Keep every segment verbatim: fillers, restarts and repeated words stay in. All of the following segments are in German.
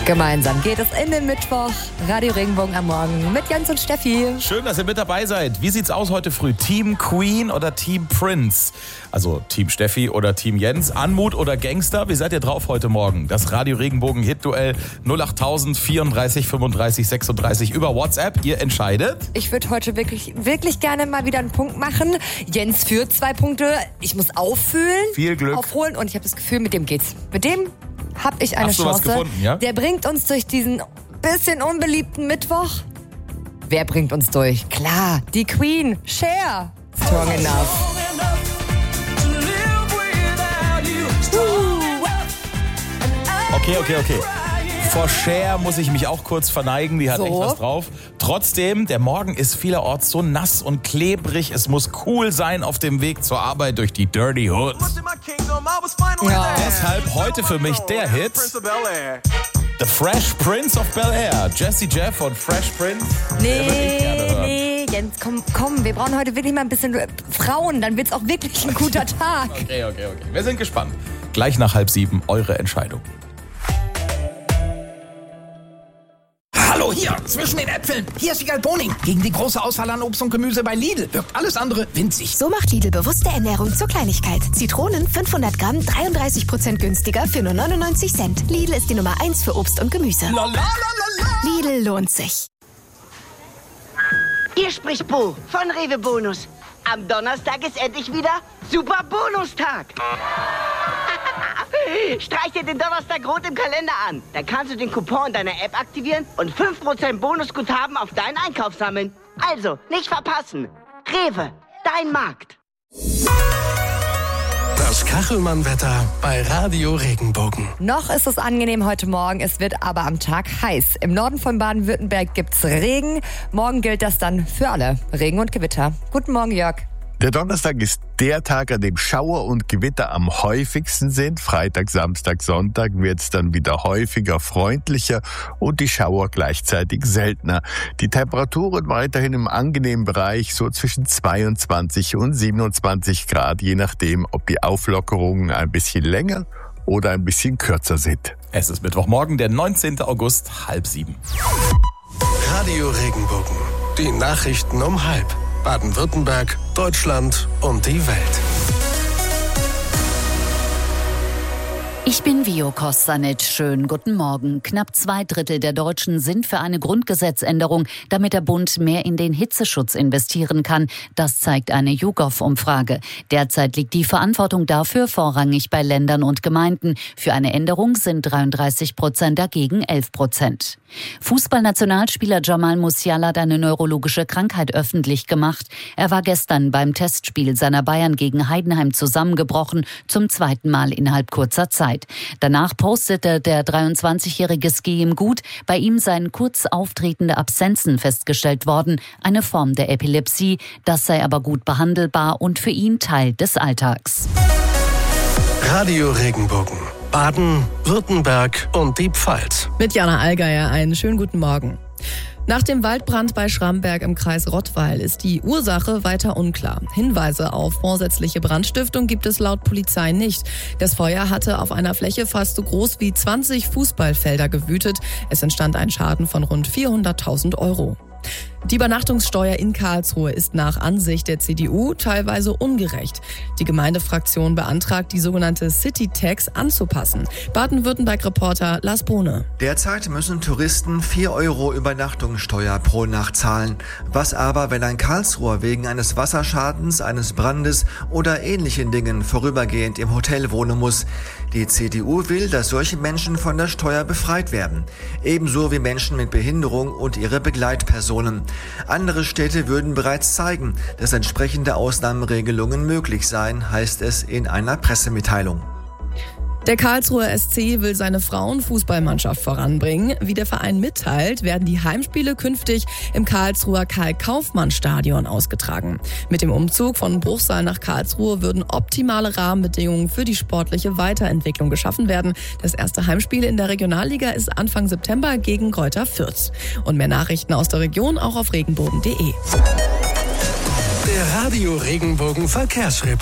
Gemeinsam geht es in den Mittwoch. Radio Regenbogen am Morgen mit Jens und Steffi. Schön, dass ihr mit dabei seid. Wie sieht's aus heute früh? Team Queen oder Team Prince? Also Team Steffi oder Team Jens? Anmut oder Gangster? Wie seid ihr drauf heute Morgen? Das Radio Regenbogen Hit-Duell null acht tausend vierunddreißig fünfunddreißig sechsunddreißig über WhatsApp. Ihr entscheidet. Ich würde heute wirklich, wirklich gerne mal wieder einen Punkt machen. Jens führt zwei Punkte. Ich muss auffüllen. Viel Glück. Aufholen und ich habe das Gefühl, mit dem geht's. Mit dem habe ich eine Hast du Chance. was gefunden, ja? Der bringt uns durch diesen bisschen unbeliebten Mittwoch. Wer bringt uns durch? Klar, die Queen. Cher. Strong enough. Okay, okay, okay. Vor Cher muss ich mich auch kurz verneigen, die hat so. echt was drauf. Trotzdem, der Morgen ist vielerorts so nass und klebrig. Es muss cool sein auf dem Weg zur Arbeit durch die Dirty Hood. Ja. Deshalb heute für mich der Hit The Fresh Prince of Bel-Air. Jessie J von Fresh Prince. Nee, nee, Jens, komm, komm, wir brauchen heute wirklich mal ein bisschen Frauen, dann wird's auch wirklich ein guter Tag. Okay, okay, okay. Wir sind gespannt. Gleich nach halb sieben eure Entscheidung. Hallo, hier, zwischen den Äpfeln. Hier ist Wiegald Boning. Gegen die große Auswahl an Obst und Gemüse bei Lidl wirkt alles andere winzig. So macht Lidl bewusste Ernährung zur Kleinigkeit. Zitronen fünfhundert Gramm, dreiunddreißig Prozent günstiger für nur neunundneunzig Cent. Lidl ist die Nummer eins für Obst und Gemüse. La, la, la, la, la. Lidl lohnt sich. Hier spricht Bo von Rewe Bonus. Am Donnerstag ist endlich wieder Super Bonustag. Streich dir den Donnerstag rot im Kalender an. Dann kannst du den Coupon in deiner App aktivieren und fünf Prozent Bonusguthaben auf deinen Einkauf sammeln. Also, nicht verpassen. Rewe, dein Markt. Das Kachelmann-Wetter bei Radio Regenbogen. Noch ist es angenehm heute Morgen, es wird aber am Tag heiß. Im Norden von Baden-Württemberg gibt's Regen. Morgen gilt das dann für alle. Regen und Gewitter. Guten Morgen, Jörg. Der Donnerstag ist der Tag, an dem Schauer und Gewitter am häufigsten sind. Freitag, Samstag, Sonntag wird es dann wieder häufiger, freundlicher und die Schauer gleichzeitig seltener. Die Temperaturen weiterhin im angenehmen Bereich, so zwischen zweiundzwanzig und siebenundzwanzig Grad, je nachdem, ob die Auflockerungen ein bisschen länger oder ein bisschen kürzer sind. Es ist Mittwochmorgen, der neunzehnten August, halb sieben. Radio Regenbogen. Die Nachrichten um halb. Baden-Württemberg, Deutschland und die Welt. Ich bin Vio Kostanic. Schönen guten Morgen. Knapp zwei Drittel der Deutschen sind für eine Grundgesetzänderung, damit der Bund mehr in den Hitzeschutz investieren kann. Das zeigt eine YouGov-Umfrage. Derzeit liegt die Verantwortung dafür vorrangig bei Ländern und Gemeinden. Für eine Änderung sind dreiunddreißig Prozent dagegen elf Prozent. Fußballnationalspieler Jamal Musiala hat eine neurologische Krankheit öffentlich gemacht. Er war gestern beim Testspiel seiner Bayern gegen Heidenheim zusammengebrochen, zum zweiten Mal innerhalb kurzer Zeit. Danach postete der dreiundzwanzigjährige Es gehe ihm gut. Bei ihm seien kurz auftretende Absenzen festgestellt worden, eine Form der Epilepsie. Das sei aber gut behandelbar und für ihn Teil des Alltags. Radio Regenbogen. Baden, Württemberg und die Pfalz. Mit Jana Allgeier einen schönen guten Morgen. Nach dem Waldbrand bei Schramberg im Kreis Rottweil ist die Ursache weiter unklar. Hinweise auf vorsätzliche Brandstiftung gibt es laut Polizei nicht. Das Feuer hatte auf einer Fläche fast so groß wie zwanzig Fußballfelder gewütet. Es entstand ein Schaden von rund vierhunderttausend Euro. Die Übernachtungssteuer in Karlsruhe ist nach Ansicht der C D U teilweise ungerecht. Die Gemeindefraktion beantragt, die sogenannte City Tax anzupassen. Baden-Württemberg-Reporter Lars Bohne. Derzeit müssen Touristen vier Euro Übernachtungssteuer pro Nacht zahlen. Was aber, wenn ein Karlsruher wegen eines Wasserschadens, eines Brandes oder ähnlichen Dingen vorübergehend im Hotel wohnen muss? Die C D U will, dass solche Menschen von der Steuer befreit werden. Ebenso wie Menschen mit Behinderung und ihre Begleitpersonen. Andere Städte würden bereits zeigen, dass entsprechende Ausnahmeregelungen möglich seien, heißt es in einer Pressemitteilung. Der Karlsruher S C will seine Frauenfußballmannschaft voranbringen. Wie der Verein mitteilt, werden die Heimspiele künftig im Karlsruher Karl-Kaufmann-Stadion ausgetragen. Mit dem Umzug von Bruchsal nach Karlsruhe würden optimale Rahmenbedingungen für die sportliche Weiterentwicklung geschaffen werden. Das erste Heimspiel in der Regionalliga ist Anfang September gegen Greuther Fürth. Und mehr Nachrichten aus der Region auch auf regenbogen punkt de. Der Radio Regenbogen Verkehrsreport.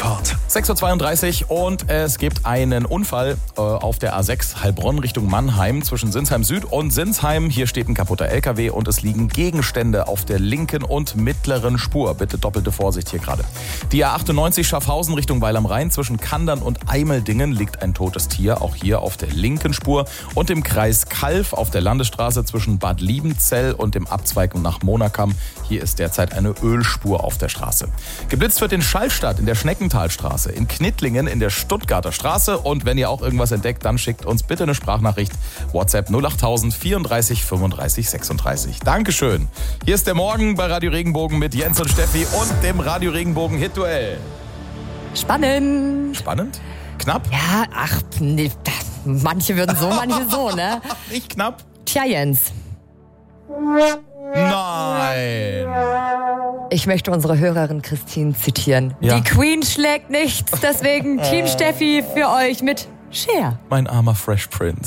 sechs Uhr zweiunddreißig und es gibt einen Unfall äh, auf der A sechs Heilbronn Richtung Mannheim zwischen Sinsheim Süd und Sinsheim. Hier steht ein kaputter L K W und es liegen Gegenstände auf der linken und mittleren Spur. Bitte doppelte Vorsicht hier gerade. Die A achtundneunzig Schaffhausen Richtung Weil am Rhein zwischen Kandern und Eimeldingen liegt ein totes Tier, auch hier auf der linken Spur. Und im Kreis Calw auf der Landesstraße zwischen Bad Liebenzell und dem Abzweig nach Monakam. Hier ist derzeit eine Ölspur auf der Straße. Geblitzt wird in Schallstadt in der Schneckentalstraße, in Knittlingen in der Stuttgarter Straße. Und wenn ihr auch irgendwas entdeckt, dann schickt uns bitte eine Sprachnachricht. WhatsApp null acht null null vierunddreißig fünfunddreißig sechsunddreißig. Dankeschön. Hier ist der Morgen bei Radio Regenbogen mit Jens und Steffi und dem Radio Regenbogen Hit-Duell. Spannend. Spannend? Knapp? Ja, ach, nee, manche würden so, manche so, ne? Nicht knapp? Tja, Jens. Nein. Ich möchte unsere Hörerin Christine zitieren. Ja. Die Queen schlägt nichts, deswegen Team Steffi für euch mit Cher. Mein armer Fresh Prince.